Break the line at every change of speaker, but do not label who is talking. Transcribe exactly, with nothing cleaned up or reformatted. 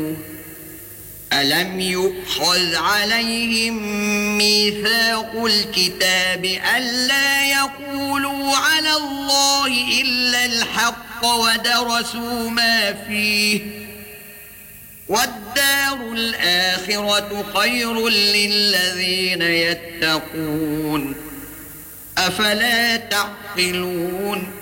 ألم يؤخذ عليهم ميثاق الكتاب ألا يقولوا على الله إلا الحق ودرسوا ما فيه والدار الآخرة خير للذين يتقون أفلا تعقلون